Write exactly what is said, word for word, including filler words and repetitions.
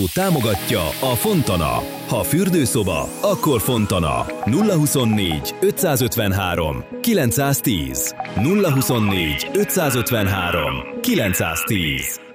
Támogatja a Fontana. Ha fürdőszoba, akkor Fontana. nulla huszonnégy ötszázötvenhárom kilencszáztíz nulla huszonnégy ötszázötvenhárom kilencszáztíz